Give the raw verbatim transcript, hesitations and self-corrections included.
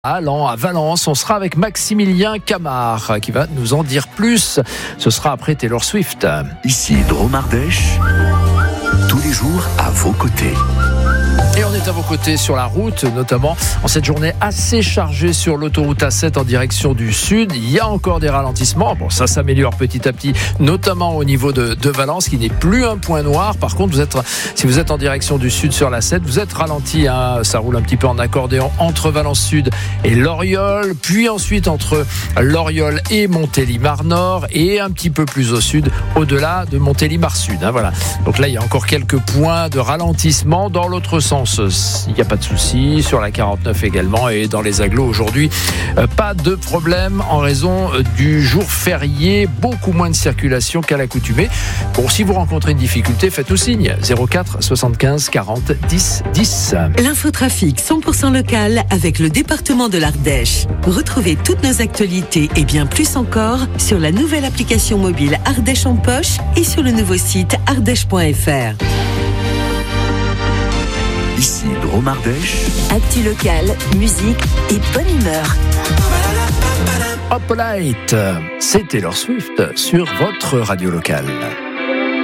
Allant à Valence, on sera avec Maximilien Camard qui va nous en dire plus. Ce sera après Taylor Swift. Ici Drôme Ardèche, tous les jours à vos côtés. Et on est à vos côtés sur la route, notamment en cette journée assez chargée sur l'autoroute A sept en direction du sud. Il y a encore des ralentissements. Bon, ça s'améliore petit à petit, notamment au niveau de, de Valence, qui n'est plus un point noir. Par contre, vous êtes, si vous êtes en direction du sud sur la sept, vous êtes ralenti. Hein, ça roule un petit peu en accordéon entre Valence Sud et Loriol, puis ensuite entre Loriol et Montélimar Nord, et un petit peu plus au sud, au-delà de Montélimar Sud. Hein, voilà. Donc là, il y a encore quelques points de ralentissement. Dans l'autre sens, il n'y a pas de souci, sur la quarante-neuf également, et dans les agglos aujourd'hui, pas de problème en raison du jour férié, beaucoup moins de circulation qu'à l'accoutumée. Bon, si vous rencontrez une difficulté, faites-nous signe, zéro quatre soixante-quinze quarante dix dix. L'infotrafic cent pour cent local avec le département de l'Ardèche. Retrouvez toutes nos actualités et bien plus encore sur la nouvelle application mobile Ardèche en poche et sur le nouveau site ardèche point f r. Ici Drôme Ardèche. Actu local, musique et bonne humeur. Hop Light, c'est Taylor Swift sur votre radio locale.